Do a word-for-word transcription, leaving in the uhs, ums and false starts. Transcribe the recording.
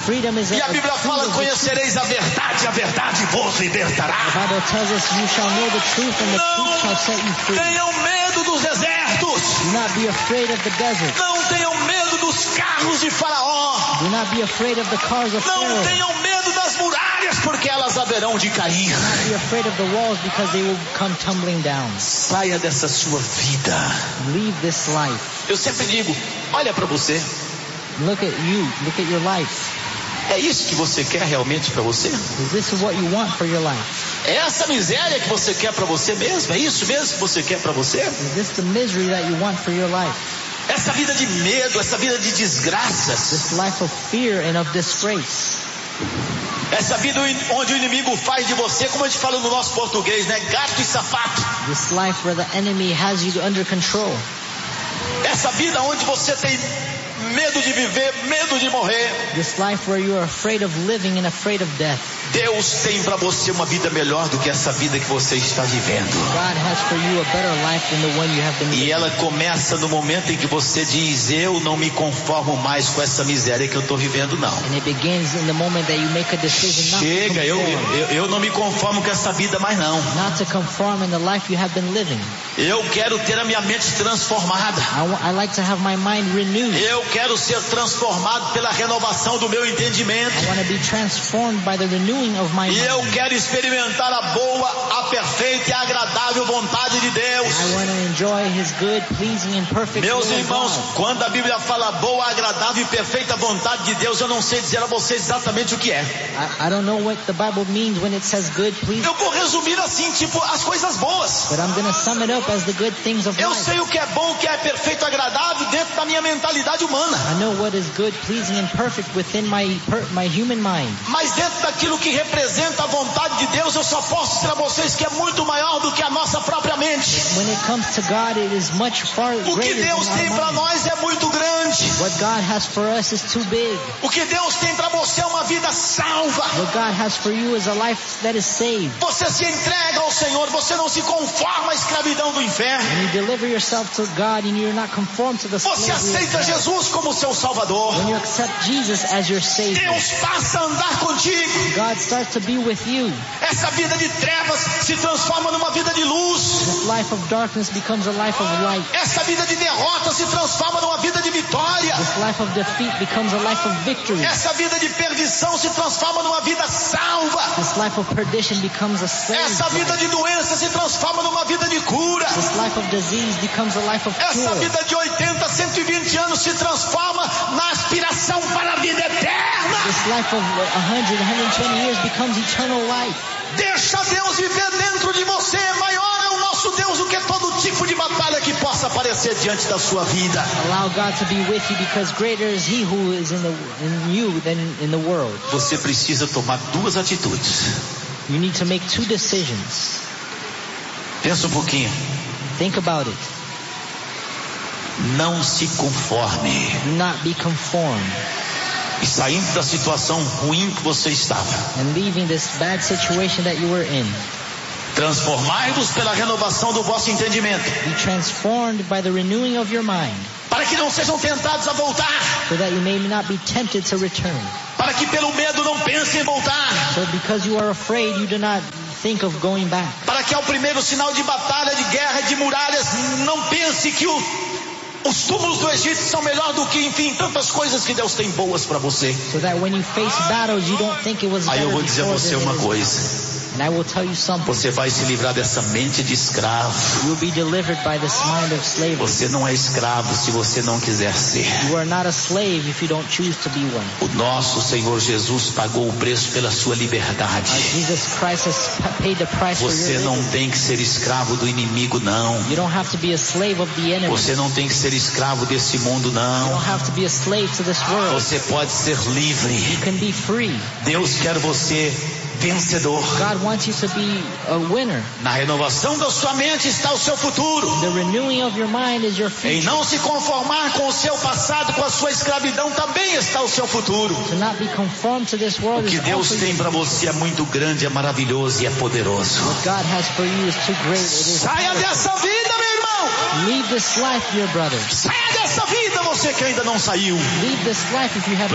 Freedom is a, E a Bíblia fala, conhecereis a verdade, a verdade vos libertará. The Bible tells us you shall know the truth and the truth shall set you Não free. tenham medo dos desertos. Do not be afraid of the desert. Não tenham medo dos carros de Faraó. Do not be afraid of the cars of Não Pharaoh. tenham medo das muralhas, porque elas haverão de cair. Do not be afraid of the walls because they will come tumbling down. Saia dessa sua vida. Leave this life. Eu sempre digo, olha para você. Look at you. Look at your life. É isso que você quer realmente para você? Is this what you want for your life? É essa miséria que você quer para você mesmo? É isso mesmo que você quer para você? Is this the misery that you want for your life? Essa vida de medo, essa vida de desgraças. This life of fear and of disgrace. Essa vida onde o inimigo faz de você, como a gente fala no nosso português, né? Gato e sapato. This life where the enemy has you under control. Essa vida onde você tem medo de viver, medo de morrer. This life where you are afraid of living and afraid of death. Deus tem para você uma vida melhor do que essa vida que você está vivendo. God has for you a better life than the one you have been living. E ela começa no momento em que você diz, eu não me conformo mais com essa miséria que eu estou vivendo, não. And it begins in the moment that you make a decision not Chega, to eu, conform. eu, eu não me conformo com essa vida mais não. Not to conform in the life you have been living. Eu quero ter a minha mente transformada. I, wa- I like to have my mind renewed. Eu quero ser transformado pela renovação do meu entendimento. I want to be transformed by the renewing of my E eu mind. quero experimentar a boa, a perfeita e agradável vontade de Deus. I want to enjoy His good, pleasing, and perfect Meus will of irmãos, God. quando a Bíblia fala boa, agradável e perfeita vontade de Deus, eu não sei dizer a vocês exatamente o que é. I, I don't know what the Bible means when it says good, pleasing, Eu vou resumir assim, tipo, as coisas boas. but I'm going to sum it up as the good things of Eu life. sei o que é bom, o que é perfeito, agradável dentro da minha mentalidade humana. I know what is good, pleasing, and perfect within my per, my human mind. Mas dentro daquilo que representa a vontade de Deus, eu só posso dizer a vocês que é muito maior do que a nossa própria mente. When it comes to God, it is much far O que greater Deus than tem our para mind. nós é muito grande. What God has for us is too big. O que Deus tem para você é uma vida salva. What God has for you is a life that is saved. Você se entrega ao Senhor, você não se conforma à escravidão do inferno. When you deliver yourself to God and you're not conformed to the Você slavery of aceita God. Jesus como seu Salvador. When you accept Jesus as your Savior, Deus passa a andar contigo. God starts to be with you. Essa vida de trevas se transforma numa vida de luz. This life of darkness becomes a life of light. Essa vida de derrota se transforma numa vida de vitória. This life of defeat becomes a life of victory. Essa vida de perdição se transforma numa vida salva. This life of perdition becomes a saved Essa vida life. de doença se transforma numa vida de cura. This life of disease becomes a life of Essa cure. vida de oitenta, cento e vinte anos se transforma na aspiração para a vida eterna. This life of one hundred, one hundred twenty years becomes eternal life. Deixa Deus viver dentro de você. Maior é o nosso Deus do que todo tipo de batalha que possa aparecer diante da sua vida. Allow God to be with you because greater is He who is in, the, in you than in the world. Você precisa tomar duas atitudes. You need to make two decisions. Pensa um pouquinho. Think about it. Não se conforme. Do not be conformed. E saindo da situação ruim que você estava, And leaving this bad situation that you were in. transformai-vos pela renovação do vosso entendimento, Be transformed by the renewing of your mind, para que não sejam tentados a voltar, so that you may not be tempted to return. para que pelo medo não pensem em voltar, So because you are afraid, you do not think of going back. para que ao primeiro sinal de batalha, de guerra, de muralhas, não pense que o, os túmulos do Egito são melhor do que, enfim, tantas coisas que Deus tem boas para você. So that when you face battles, you don't think it was Aí better eu vou dizer a before você than it uma is coisa. now. And I will tell you something. Você vai se livrar dessa mente de escravo. You will be delivered by this mind of slavery. Você não é escravo se você não quiser ser. You are not a slave if you don't choose to be one. O nosso Senhor Jesus pagou o preço pela sua liberdade. Uh, Jesus Christ has pa- paid the price for Você your não liberty. tem que ser escravo do inimigo, não. You don't have to be a slave of the enemy. Você não tem que ser escravo desse mundo, You não. don't have to be a slave to this world. Você pode ser livre. You can be free. Deus quer você vencedor. God wants you to be a winner. Na renovação da sua mente está o seu futuro. The renewing of your mind is your Em future. não se conformar com o seu passado, com a sua escravidão, também está o seu futuro. To not be conformed to this O world que is Deus also tem your para você é muito grande, é maravilhoso e é poderoso. What God has for you is too great. It is Saia powerful. dessa vida, meu irmão. Leave this life, dear brother. Saia dessa vida, você que ainda não saiu. Leave this life if you have